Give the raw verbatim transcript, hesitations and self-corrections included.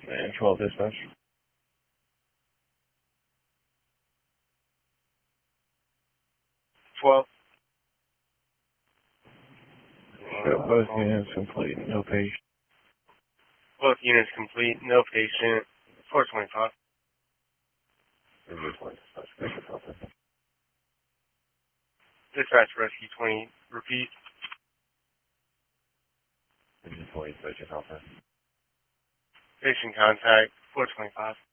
And twelve dispatch. twelve. Show both units complete. No patient. Both units complete. No patient. four twenty-five. Dispatch rescue twenty. Repeat. Patient contact. four twenty-five.